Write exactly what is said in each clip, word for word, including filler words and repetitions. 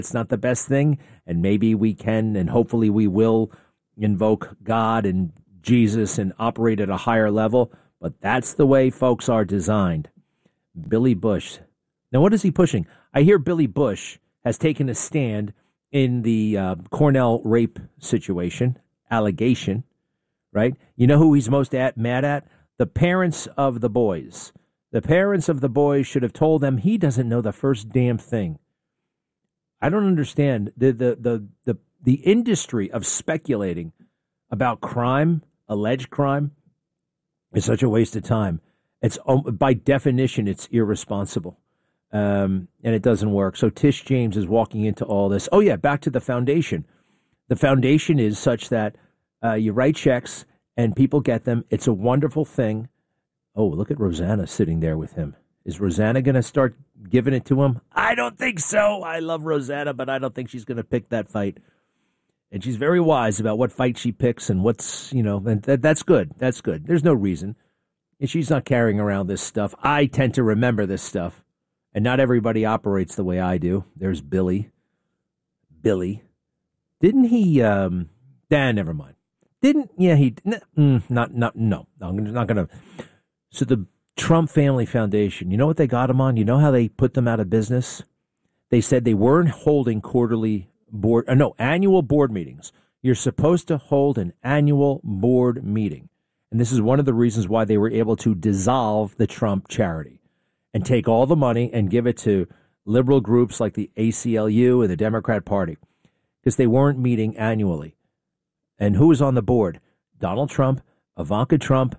it's not the best thing, and maybe we can, and hopefully we will invoke God and Jesus and operate at a higher level, but that's the way folks are designed. Billy Bush. Now, what is he pushing? I hear Billy Bush has taken a stand in the uh, Cornell rape situation, allegation, right? You know who he's most at, mad at? The parents of the boys. The parents of the boys should have told them he doesn't know the first damn thing. I don't understand the the the the, the industry of speculating about crime, alleged crime, is such a waste of time. It's by definition, it's irresponsible, um, and it doesn't work. So Tish James is walking into all this. Oh yeah, back to the foundation. The foundation is such that uh, you write checks and people get them. It's a wonderful thing. Oh, look at Rosanna sitting there with him. Is Rosanna going to start giving it to him? I don't think so. I love Rosanna, but I don't think she's going to pick that fight. And she's very wise about what fight she picks and what's, you know, and th- that's good. That's good. There's no reason. And she's not carrying around this stuff. I tend to remember this stuff. And not everybody operates the way I do. There's Billy. Billy. Didn't he, um, nah, never mind. Didn't, yeah, he, mm, not, not, no, no, I'm not going to. So the Trump Family Foundation, you know what they got him on? You know how they put them out of business? They said they weren't holding quarterly board, uh, no, annual board meetings. You're supposed to hold an annual board meeting. And this is one of the reasons why they were able to dissolve the Trump charity and take all the money and give it to liberal groups like the A C L U and the Democrat Party, because they weren't meeting annually. And who was on the board? Donald Trump, Ivanka Trump,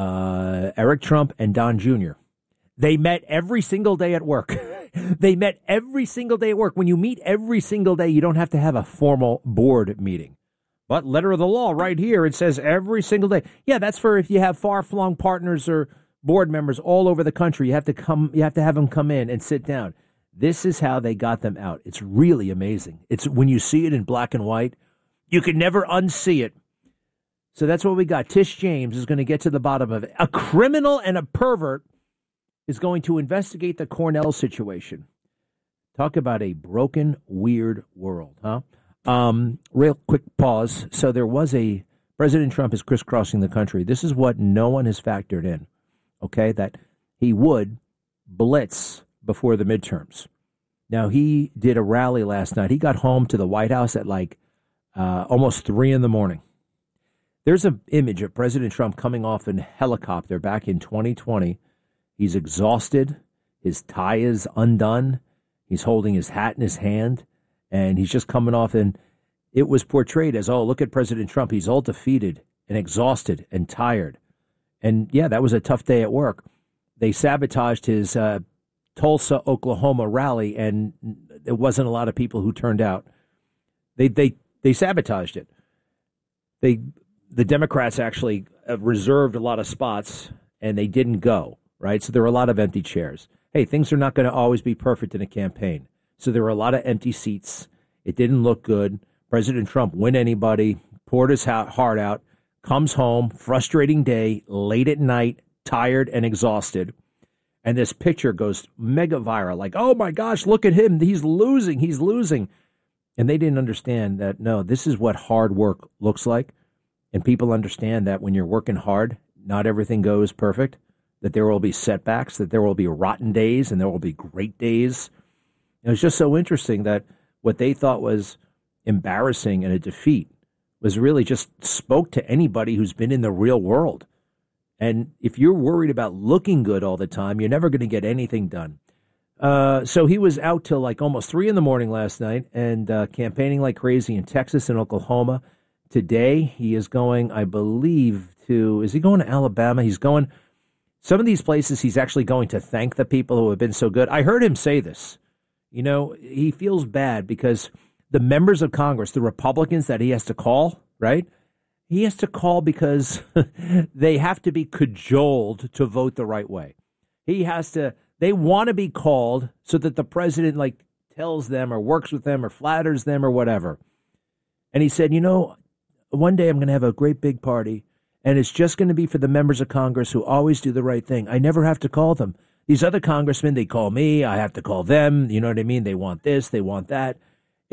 uh, Eric Trump, and Don Junior They met every single day at work. They met every single day at work. When you meet every single day, you don't have to have a formal board meeting. But letter of the law right here, it says every single day. Yeah, that's for if you have far-flung partners or board members all over the country. You have to come. You have to have them come in and sit down. This is how they got them out. It's really amazing. It's when you see it in black and white, you can never unsee it. So that's what we got. Tish James is going to get to the bottom of it. A criminal and a pervert is going to investigate the Cornell situation. Talk about a broken, weird world, huh? Um, real quick pause. So there was a, President Trump is crisscrossing the country. This is what no one has factored in, okay, that he would blitz before the midterms. Now, he did a rally last night. He got home to the White House at like uh, almost three in the morning. There's an image of President Trump coming off in a helicopter back in twenty twenty. He's exhausted. His tie is undone. He's holding his hat in his hand. And he's just coming off, and it was portrayed as, oh, look at President Trump. He's all defeated and exhausted and tired. And, yeah, that was a tough day at work. They sabotaged his uh, Tulsa, Oklahoma rally, and there wasn't a lot of people who turned out. They they they sabotaged it. They the Democrats actually reserved a lot of spots, and they didn't go, right? So there were a lot of empty chairs. Hey, things are not going to always be perfect in a campaign. So there were a lot of empty seats. It didn't look good. President Trump win anybody, poured his heart out, comes home, frustrating day, late at night, tired and exhausted. And this picture goes mega viral. Like, oh, my gosh, look at him. He's losing. He's losing. And they didn't understand that, no, this is what hard work looks like. And people understand that when you're working hard, not everything goes perfect, that there will be setbacks, that there will be rotten days, and there will be great days. It was just so interesting that what they thought was embarrassing and a defeat was really just spoke to anybody who's been in the real world. And if you're worried about looking good all the time, you're never going to get anything done. Uh, so he was out till like almost three in the morning last night and uh, campaigning like crazy in Texas and Oklahoma. Today he is going, I believe, to, is he going to Alabama? He's going, some of these places he's actually going to thank the people who have been so good. I heard him say this. You know, he feels bad because the members of Congress, the Republicans that he has to call, right? He has to call because they have to be cajoled to vote the right way. He has to, they want to be called so that the president like tells them or works with them or flatters them or whatever. And he said, you know, one day I'm going to have a great big party and it's just going to be for the members of Congress who always do the right thing. I never have to call them. These other congressmen, they call me. I have to call them. You know what I mean? They want this. They want that.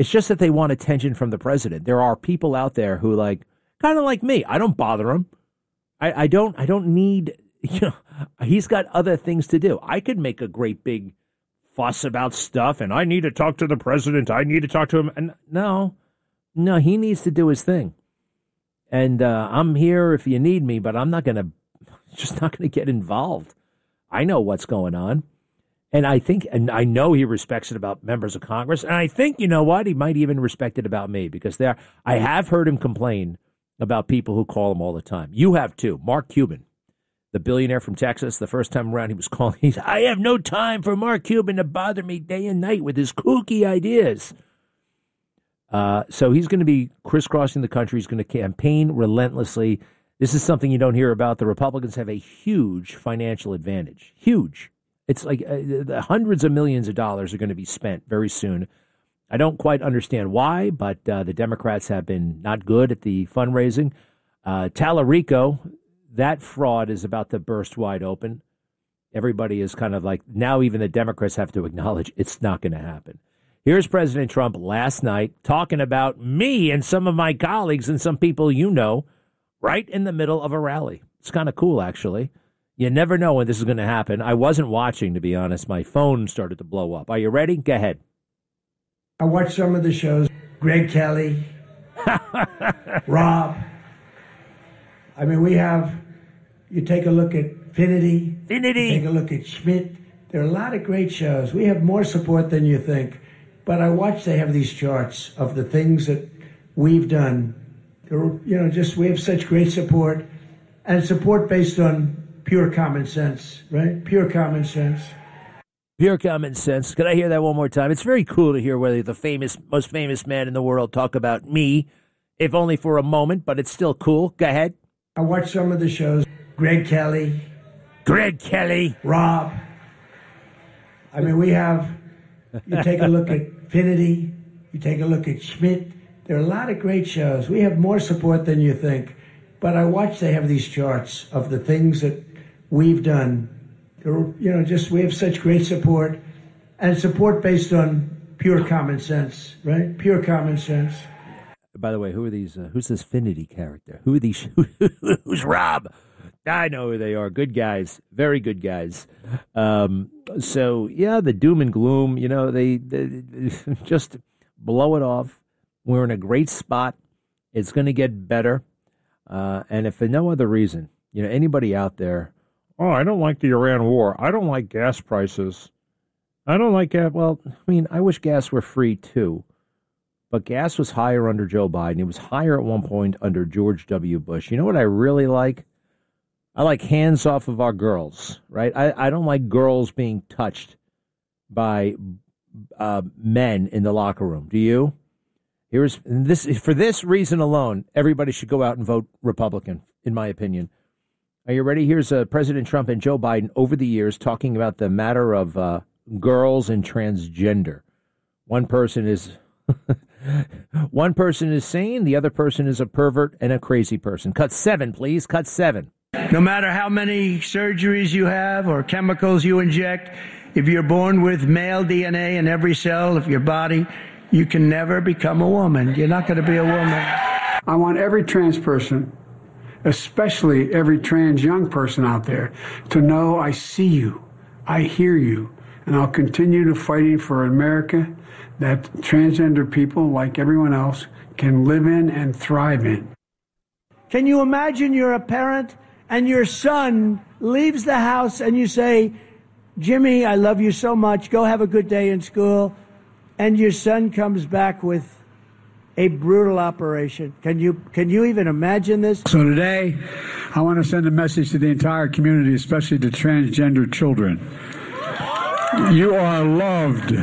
It's just that they want attention from the president. There are people out there who like, kind of like me. I don't bother him. I, I don't, I don't need, you know, he's got other things to do. I could make a great big fuss about stuff and I need to talk to the president. I need to talk to him. And no, no, he needs to do his thing. And uh, I'm here if you need me, but I'm not going to, just not going to get involved. I know what's going on. And I think, and I know he respects it about members of Congress. And I think, you know what, he might even respect it about me because there, I have heard him complain about people who call him all the time. You have too. Mark Cuban, the billionaire from Texas, the first time around he was calling, he's, I have no time for Mark Cuban to bother me day and night with his kooky ideas. Uh, so he's going to be crisscrossing the country. He's going to campaign relentlessly. This is something you don't hear about. The Republicans have a huge financial advantage. Huge. It's like uh, the hundreds of millions of dollars are going to be spent very soon. I don't quite understand why, but uh, the Democrats have been not good at the fundraising. Uh, Tallarico, that fraud is about to burst wide open. Everybody is kind of like, now even the Democrats have to acknowledge it's not going to happen. Here's President Trump last night talking about me and some of my colleagues and some people you know right in the middle of a rally. It's kind of cool, actually. You never know when this is going to happen. I wasn't watching, to be honest. My phone started to blow up. Are you ready? Go ahead. I watched some of the shows. Greg Kelly, Rob. I mean, we have, you take a look at Finity. Finity. Take a look at Schmidt. There are a lot of great shows. We have more support than you think. But I watch, they have these charts of the things that we've done. There, you know, just we have such great support. And support based on pure common sense, right? Pure common sense. Pure common sense. Could I hear that one more time? It's very cool to hear whether the famous, most famous man in the world talk about me, if only for a moment, but it's still cool. Go ahead. I watched some of the shows. Greg Kelly. Greg Kelly. Rob. I mean, we have, you take a look at Finity, you take a look at Schmidt. There are a lot of great shows. We have more support than you think. But I watch, they have these charts of the things that we've done. There, you know, just we have such great support. And support based on pure common sense, right? Pure common sense. By the way, who are these? Uh, who's this Finity character? Who are these? Who's Rob? I know who they are. Good guys. Very good guys. Um, so, yeah, the doom and gloom, you know, they, they just blow it off. We're in a great spot. It's going to get better. Uh, and if for no other reason, you know, anybody out there, oh, I don't like the Iran war. I don't like gas prices. I don't like gas. Well, I mean, I wish gas were free, too. But gas was higher under Joe Biden. It was higher at one point under George W. Bush. You know what I really like? I like hands off of our girls, right? I, I don't like girls being touched by uh, men in the locker room. Do you? Here's this for this reason alone, everybody should go out and vote Republican, in my opinion. Are you ready? Here's uh, President Trump and Joe Biden over the years talking about the matter of uh, girls and transgender. One person is one person is sane, the other person is a pervert and a crazy person. Cut seven, please. Cut seven. No matter how many surgeries you have or chemicals you inject, if you're born with male D N A in every cell of your body, you can never become a woman. You're not going to be a woman. I want every trans person, especially every trans young person out there, to know I see you, I hear you, and I'll continue to fighting for America that transgender people, like everyone else, can live in and thrive in. Can you imagine you're a parent and your son leaves the house and you say, Jimmy, I love you so much. Go have a good day in school. And your son comes back with a brutal operation. Can you can you even imagine this? So today, I want to send a message to the entire community, especially to transgender children. You are loved.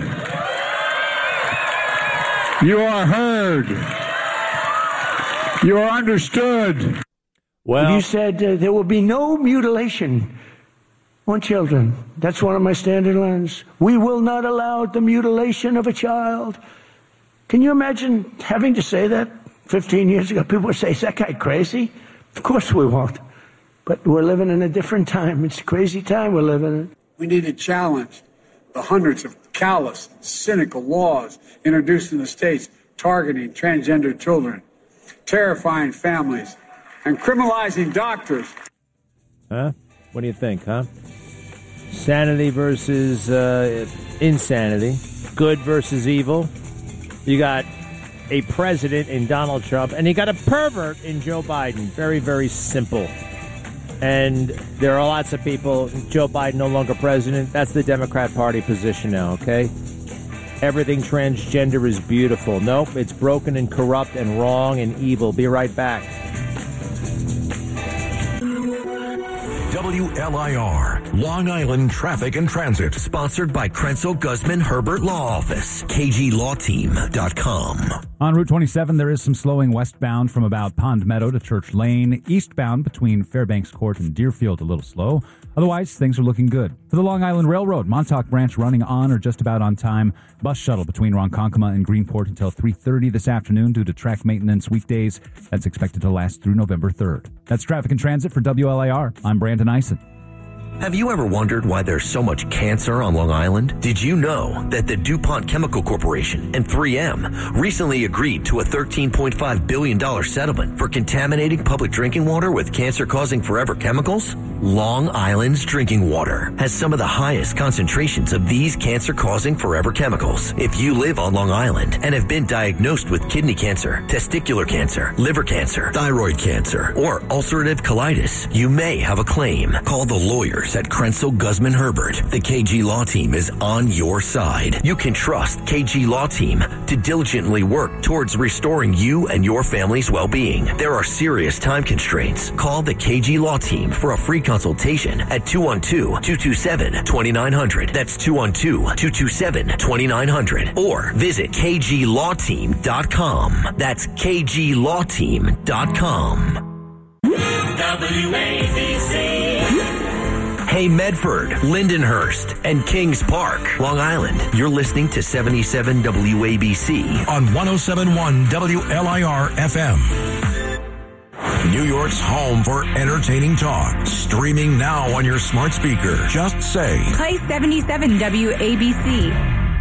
You are heard. You are understood. Well, you said uh, there will be no mutilation on children. That's one of my standard lines. We will not allow the mutilation of a child. Can you imagine having to say that fifteen years ago? People would say, is that guy crazy? Of course we won't. But we're living in a different time. It's a crazy time we're living in. We need to challenge the hundreds of callous, cynical laws introduced in the states targeting transgender children, terrifying families, and criminalizing doctors. Huh? What do you think, huh? Sanity versus uh, insanity. Good versus evil. You got a president in Donald Trump, and you got a pervert in Joe Biden. Very, very simple. And there are lots of people, Joe Biden no longer president. That's the Democrat Party position now, okay? Everything transgender is beautiful. Nope, it's broken and corrupt and wrong and evil. Be right back. W L I R, Long Island Traffic and Transit. Sponsored by Krenzel Guzman Herbert Law Office. K G Law Team dot com. On Route twenty-seven, there is some slowing westbound from about Pond Meadow to Church Lane. Eastbound between Fairbanks Court and Deerfield, a little slow. Otherwise, things are looking good. For the Long Island Railroad, Montauk Branch running on or just about on time. Bus shuttle between Ronkonkoma and Greenport until three thirty this afternoon due to track maintenance weekdays. That's expected to last through November third. That's Traffic and Transit for W L I R. I'm Brandon Eisen. Have you ever wondered why there's so much cancer on Long Island? Did you know that the DuPont Chemical Corporation and three M recently agreed to a thirteen point five billion dollars settlement for contaminating public drinking water with cancer-causing forever chemicals? Long Island's drinking water has some of the highest concentrations of these cancer-causing forever chemicals. If you live on Long Island and have been diagnosed with kidney cancer, testicular cancer, liver cancer, thyroid cancer, or ulcerative colitis, you may have a claim. Call the lawyers at Krenzel Guzman Herbert. The K G Law Team is on your side. You can trust K G Law Team to diligently work towards restoring you and your family's well-being. There are serious time constraints. Call the K G Law Team for a free consultation at two one two, two two seven, two nine zero zero. That's two one two, two two seven, two nine zero zero. Or visit K G Law Team dot com. That's K G Law Team dot com. W A B C. Hey, Medford, Lindenhurst, and Kings Park, Long Island. You're listening to seventy-seven W A B C on one oh seven point one W L I R F M. New York's home for entertaining talk. Streaming now on your smart speaker. Just say, play seventy-seven W A B C.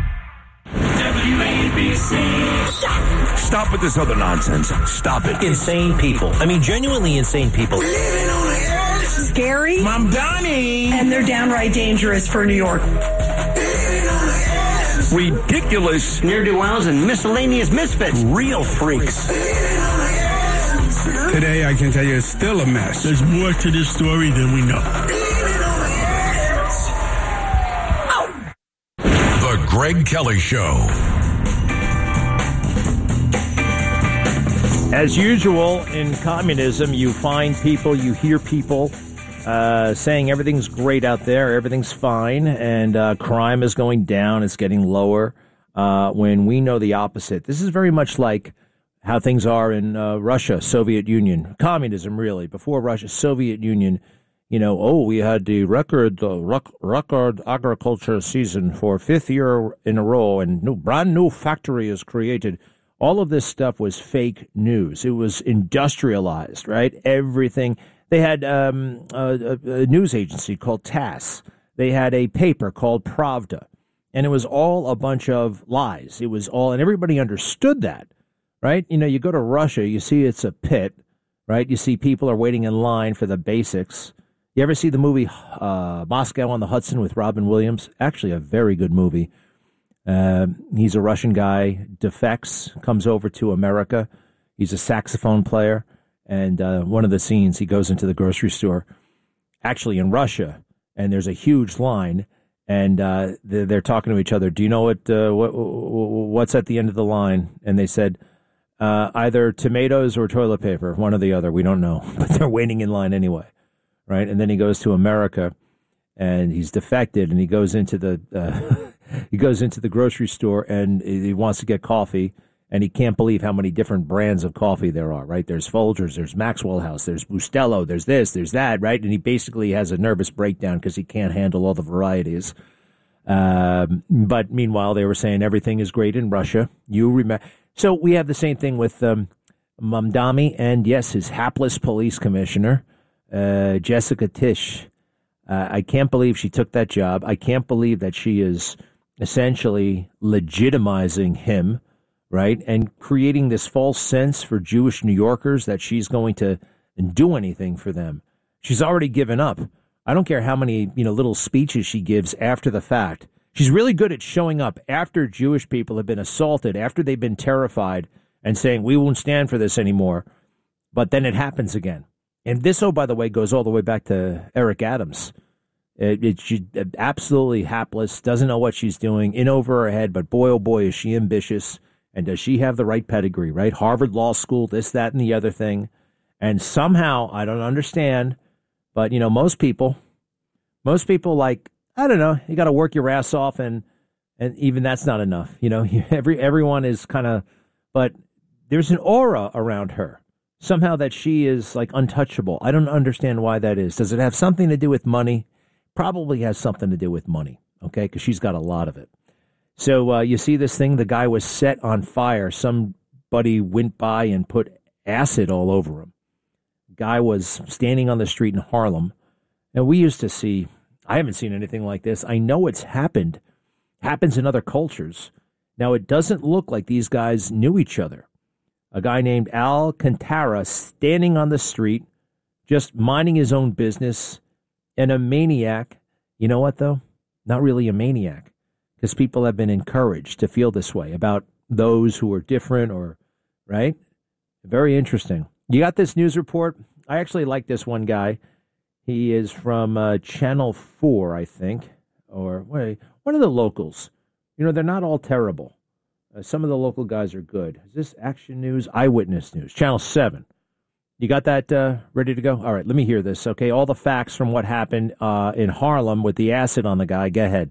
W A B C. stop with this other nonsense. Stop it. Insane people. I mean, genuinely insane people. Living on the edge. Scary. Mom Donnie. And they're downright dangerous for New York. Living on the edge. Ridiculous. Ne'er-do-wells and miscellaneous misfits. Real freaks. Living on the edge. Today, I can tell you, it's still a mess. There's more to this story than we know. Living on the edge. Oh. The Greg Kelly Show. As usual, in communism, you find people, you hear people uh, saying everything's great out there, everything's fine, and uh, crime is going down, it's getting lower, uh, when we know the opposite. This is very much like how things are in uh, Russia, Soviet Union, communism, really. Before Russia, Soviet Union, you know, oh, we had the record uh, rec- record agriculture season for fifth year in a row, and new brand new factory is created. All of this stuff was fake news. It was industrialized, right? Everything. They had um, a, a news agency called TASS. They had a paper called Pravda. And it was all a bunch of lies. It was all, and everybody understood that, right? You know, you go to Russia, you see it's a pit, right? You see people are waiting in line for the basics. You ever see the movie uh, Moscow on the Hudson with Robin Williams? Actually, a very good movie. Uh, he's a Russian guy, defects, comes over to America. He's a saxophone player. And uh, one of the scenes, he goes into the grocery store, actually in Russia, and there's a huge line, and uh, they're, they're talking to each other. Do you know what, uh, what what's at the end of the line? And they said, uh, either tomatoes or toilet paper, one or the other. We don't know, but they're waiting in line anyway, right? And then he goes to America, and he's defected, and he goes into the... Uh, He goes into the grocery store and he wants to get coffee, and he can't believe how many different brands of coffee there are, right? There's Folgers, there's Maxwell House, there's Bustelo, there's this, there's that, right? And he basically has a nervous breakdown because he can't handle all the varieties. Um, but meanwhile, they were saying everything is great in Russia. You remember? So we have the same thing with um, Mamdani and, yes, his hapless police commissioner, uh, Jessica Tisch. Uh, I can't believe she took that job. I can't believe that she is essentially legitimizing him, right? And creating this false sense for Jewish New Yorkers that she's going to do anything for them. She's already given up. I don't care how many, you know, little speeches she gives after the fact. She's really good at showing up after Jewish people have been assaulted, after they've been terrified, and saying, we won't stand for this anymore. But then it happens again. And this, oh, by the way, goes all the way back to Eric Adams. It, it, she's absolutely hapless, doesn't know what she's doing, in over her head, but boy, oh boy, is she ambitious. And does she have the right pedigree, right? Harvard Law School, this, that, and the other thing. And somehow, I don't understand, but, you know, most people, most people like, I don't know, you got to work your ass off, and and even that's not enough. You know, every everyone is kind of, but there's an aura around her. Somehow that she is like untouchable. I don't understand why that is. Does it have something to do with money? Probably has something to do with money, okay, because she's got a lot of it. So uh, you see this thing, the guy was set on fire. Somebody went by and put acid all over him. Guy was standing on the street in Harlem. And we used to see, I haven't seen anything like this. I know it's happened, happens in other cultures. Now, it doesn't look like these guys knew each other. A guy named Alcantara standing on the street, just minding his own business, and a maniac. You know what, though? Not really a maniac, because people have been encouraged to feel this way about those who are different or, right? Very interesting. You got this news report? I actually like this one guy. He is from uh, Channel four, I think, or wait, one of the locals. You know, they're not all terrible. Uh, some of the local guys are good. Is this Action News? Eyewitness News. Channel seven. You got that uh, ready to go? All right, let me hear this, okay? All the facts from what happened uh, in Harlem with the acid on the guy. Go ahead.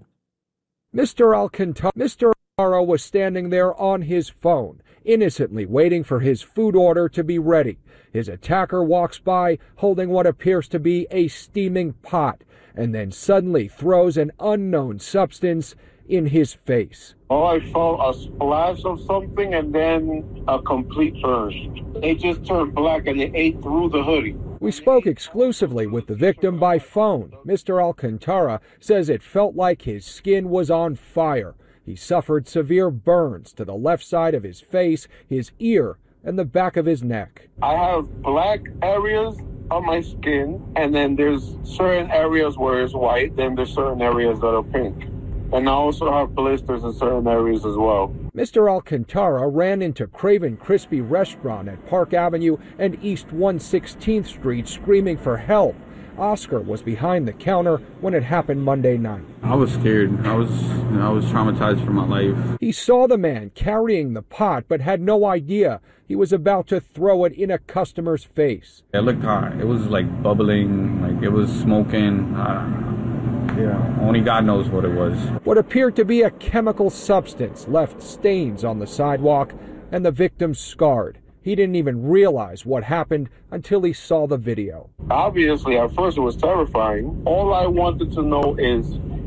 Mister Alcantara, Mister Alcantara was standing there on his phone, innocently waiting for his food order to be ready. His attacker walks by holding what appears to be a steaming pot, and then suddenly throws an unknown substance in his face. Oh, I felt a splash of something and then a complete burn. It just turned black and it ate through the hoodie. We spoke exclusively with the victim by phone. Mister Alcantara says it felt like his skin was on fire. He suffered severe burns to the left side of his face, his ear, and the back of his neck. I have black areas on my skin, and then there's certain areas where it's white, then there's certain areas that are pink. And I also have blisters in certain areas as well. Mister Alcantara ran into Craven Crispy Restaurant at Park Avenue and East one hundred sixteenth Street screaming for help. Oscar was behind the counter when it happened Monday night. I was scared. I was I was traumatized for my life. He saw the man carrying the pot but had no idea he was about to throw it in a customer's face. It looked hot. It was like bubbling, like it was smoking. Uh, Yeah, only God knows what it was. What appeared to be a chemical substance left stains on the sidewalk, and the victim scarred. He didn't even realize what happened until he saw the video. Obviously, at first it was terrifying. All I wanted to know is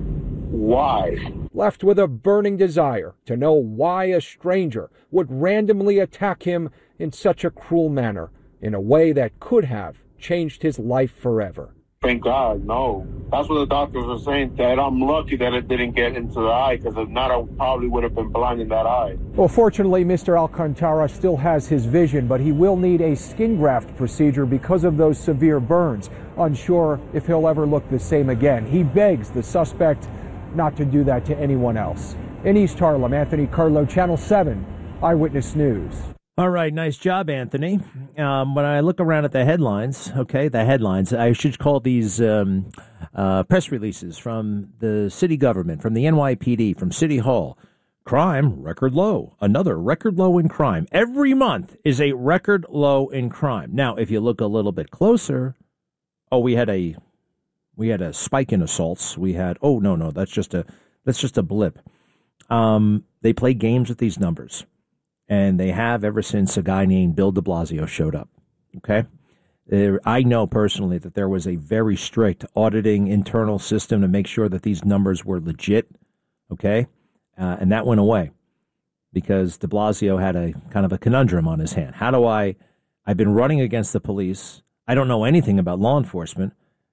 why. Left with a burning desire to know why a stranger would randomly attack him in such a cruel manner, in a way that could have changed his life forever. Thank God, no. That's what the doctors were saying, that I'm lucky that it didn't get into the eye, because if not, I probably would have been blind in that eye. Well, fortunately, Mister Alcantara still has his vision, but he will need a skin graft procedure because of those severe burns. Unsure if he'll ever look the same again. He begs the suspect not to do that to anyone else. In East Harlem, Anthony Carlo, Channel seven, Eyewitness News. All right, nice job, Anthony. Um, when I look around at the headlines, okay, the headlines, I should call these um, uh, press releases from the city government, from the N Y P D, from City Hall. Crime, record low. Another record low in crime. Every month is a record low in crime. Now, if you look a little bit closer, oh, we had a we had a spike in assaults. We had, oh, no, no, that's just a that's just a blip. Um, they play games with these numbers. And they have ever since a guy named Bill de Blasio showed up, okay? There, I know personally that there was a very strict auditing internal system to make sure that these numbers were legit, okay? Uh, and that went away because de Blasio had a kind of a conundrum on his hand. How do I, I've been running against the police. I don't know anything about law enforcement.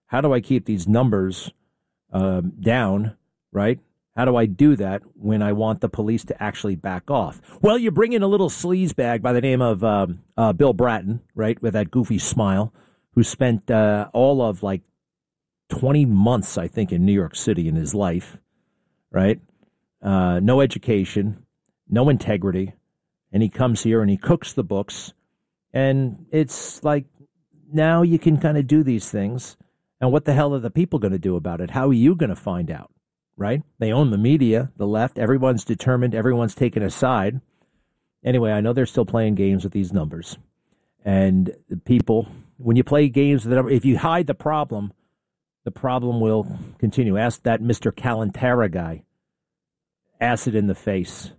How do I keep these numbers uh, down, right? How do I do that when I want the police to actually back off? Well, you bring in a little sleazebag by the name of um, uh, Bill Bratton, right, with that goofy smile, who spent uh, all of like twenty months, I think, in New York City in his life, right? Uh, no education, no integrity. And he comes here and he cooks the books. And it's like, now you can kind of do these things. And what the hell are the people going to do about it? How are you going to find out? Right? They own the media, the left. Everyone's determined. Everyone's taken a side. Anyway, I know they're still playing games with these numbers. And the people, when you play games with the number, if you hide the problem, the problem will continue. Ask that Mister Calantara guy. Acid in the face.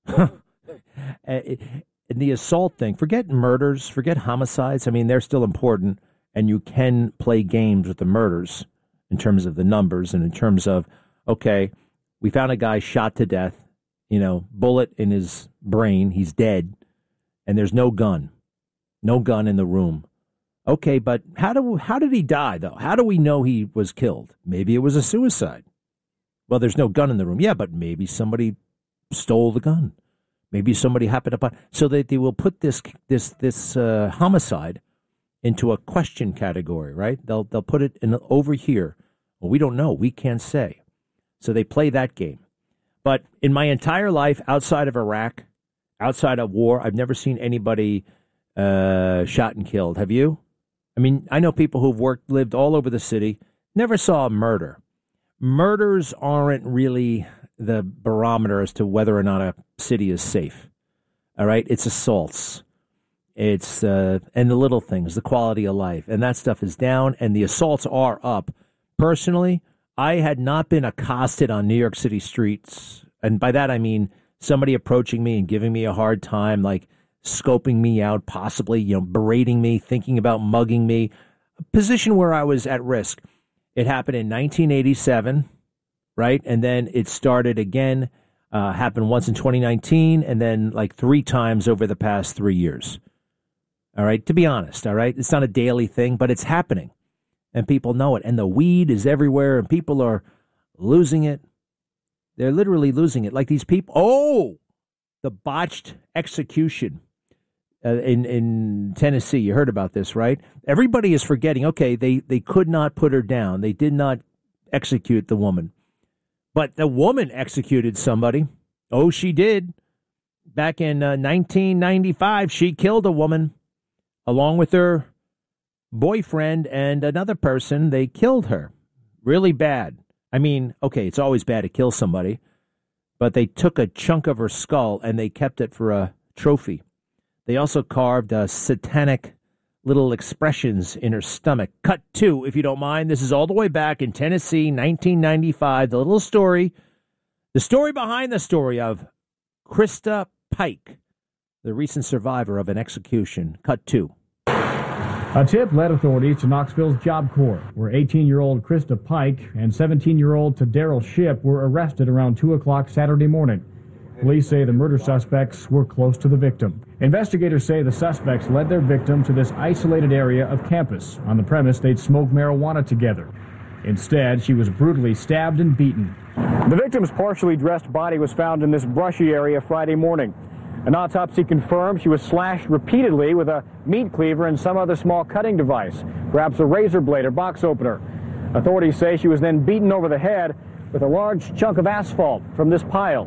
And the assault thing, forget murders, forget homicides. I mean, they're still important. And you can play games with the murders in terms of the numbers and in terms of, okay, we found a guy shot to death, you know, bullet in his brain. He's dead. And there's no gun, no gun in the room. Okay, but how do how did he die, though? How do we know he was killed? Maybe it was a suicide. Well, there's no gun in the room. Yeah, but maybe somebody stole the gun. Maybe somebody happened upon. So that they will put this this this uh, homicide into a question category, right? They'll they'll put it in over here. Well, we don't know. We can't say. So they play that game. But in my entire life, outside of Iraq, outside of war, I've never seen anybody uh, shot and killed. Have you? I mean, I know people who've worked, lived all over the city, never saw a murder. Murders aren't really the barometer as to whether or not a city is safe. All right? It's assaults. It's, uh, and the little things, the quality of life. And that stuff is down, and the assaults are up. Personally, I had not been accosted on New York City streets. And by that, I mean somebody approaching me and giving me a hard time, like scoping me out, possibly, you know, berating me, thinking about mugging me, a position where I was at risk. It happened in nineteen eighty-seven, right? And then it started again, uh, happened once in twenty nineteen, and then like three times over the past three years. All right, to be honest, all right? It's not a daily thing, but it's happening. And people know it. And the weed is everywhere, and people are losing it. They're literally losing it. Like these people. Oh, the botched execution uh, in, in Tennessee. You heard about this, right? Everybody is forgetting, okay, they, they could not put her down. They did not execute the woman. But the woman executed somebody. Oh, she did. Back in uh, nineteen ninety-five, she killed a woman along with her boyfriend and another person. They killed her. Really bad. I mean, okay, it's always bad to kill somebody, but they took a chunk of her skull and they kept it for a trophy. They also carved uh, satanic little expressions in her stomach. Cut two, if you don't mind. This is all the way back in Tennessee, nineteen ninety-five. The little story, the story behind the story of Krista Pike, the recent survivor of an execution. Cut two. A tip led authorities to Knoxville's Job Corps, where eighteen-year-old Krista Pike and seventeen-year-old Daryl Shipp were arrested around two o'clock Saturday morning. Police say the murder suspects were close to the victim. Investigators say the suspects led their victim to this isolated area of campus. On the premise, they'd smoked marijuana together. Instead, she was brutally stabbed and beaten. The victim's partially dressed body was found in this brushy area Friday morning. An autopsy confirmed she was slashed repeatedly with a meat cleaver and some other small cutting device, perhaps a razor blade or box opener. Authorities say she was then beaten over the head with a large chunk of asphalt from this pile.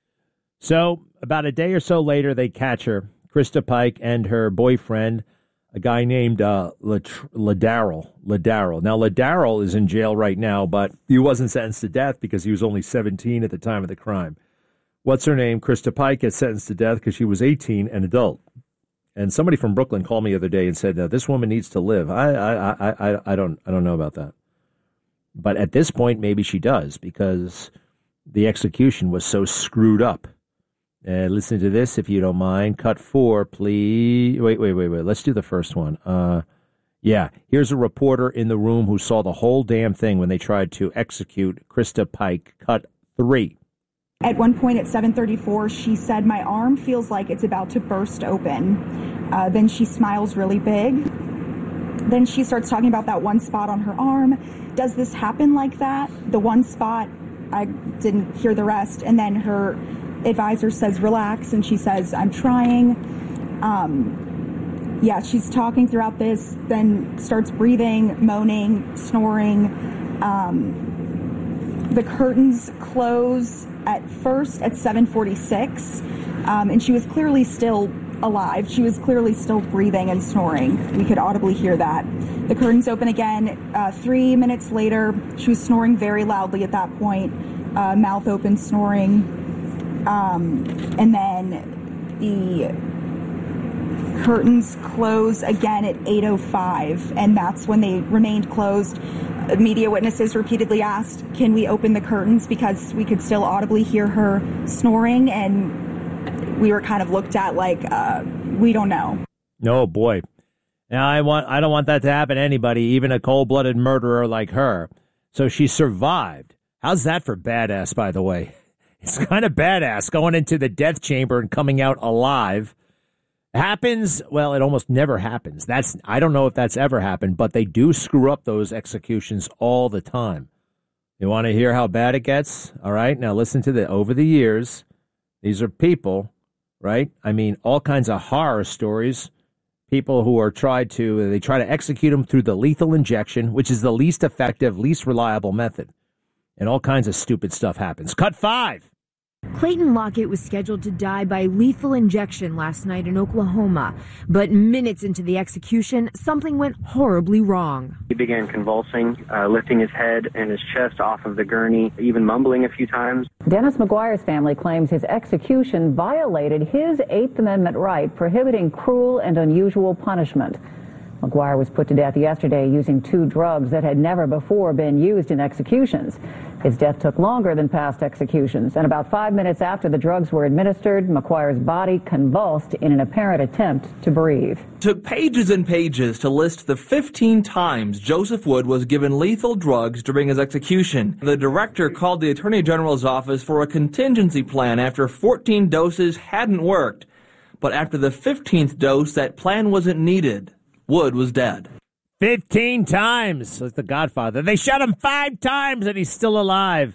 So about a day or so later, they catch her, Krista Pike and her boyfriend, a guy named uh, Ladarrell. Ladarrell. Now, Ladarrell is in jail right now, but he wasn't sentenced to death because he was only seventeen at the time of the crime. What's her name? Krista Pike gets sentenced to death because she was eighteen, an adult. And somebody from Brooklyn called me the other day and said, "No, this woman needs to live." I, I, I, I, I don't, I don't know about that. But at this point, maybe she does because the execution was so screwed up. Uh, listen to this, if you don't mind. Cut four, please. Wait, wait, wait, wait. Let's do the first one. Uh, yeah, here's a reporter in the room who saw the whole damn thing when they tried to execute Krista Pike. Cut three. At one point at seven thirty-four, she said, "My arm feels like it's about to burst open." Uh, then she smiles really big. then she starts talking about that one spot on her arm. Does this happen like that? The one spot, I didn't hear the rest. And then her advisor says, relax. And she says, I'm trying. Um, yeah, she's talking throughout this, then starts breathing, moaning, snoring. Um, the curtains close at first at seven forty-six. Um, and she was clearly still alive. She was clearly still breathing and snoring. We could audibly hear that. The curtains open again. Uh, three minutes later, she was snoring very loudly at that point, uh, mouth open, snoring. Um, and then the curtains close again at eight oh five, and that's when they remained closed. Media witnesses repeatedly asked, can we open the curtains, because we could still audibly hear her snoring, and we were kind of looked at like, uh, we don't know. Oh, boy. Now, I want I don't want that to happen to anybody, even a cold-blooded murderer like her. So she survived. How's that for badass, by the way? It's kind of badass going into the death chamber and coming out alive. Happens, well, it almost never happens. That's I don't know if that's ever happened, but they do screw up those executions all the time. You want to hear how bad it gets? All right, now listen to the over the years, these are people, right? I mean, all kinds of horror stories. People who are tried to, they try to execute them through the lethal injection, which is the least effective, least reliable method. And all kinds of stupid stuff happens. Cut five. Clayton Lockett was scheduled to die by lethal injection last night in Oklahoma. But minutes into the execution, something went horribly wrong. He began convulsing, uh, lifting his head and his chest off of the gurney, even mumbling a few times. Dennis McGuire's family claims his execution violated his Eighth Amendment right prohibiting cruel and unusual punishment. McGuire was put to death yesterday using two drugs that had never before been used in executions. His death took longer than past executions, and about five minutes after the drugs were administered, McGuire's body convulsed in an apparent attempt to breathe. Took pages and pages to list the fifteen times Joseph Wood was given lethal drugs during his execution. The director called the Attorney General's office for a contingency plan after fourteen doses hadn't worked. But after the fifteenth dose, that plan wasn't needed. Wood was dead. Fifteen times, like the Godfather. They shot him five times and he's still alive.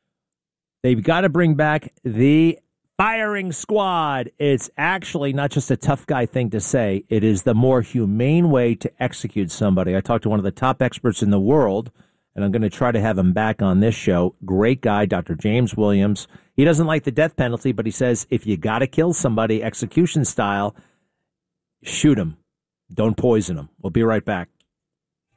They've got to bring back the firing squad. It's actually not just a tough guy thing to say. It is the more humane way to execute somebody. I talked to one of the top experts in the world, and I'm going to try to have him back on this show. Great guy, Doctor James Williams. He doesn't like the death penalty, but he says if you got to kill somebody execution style, shoot him. Don't poison them. We'll be right back.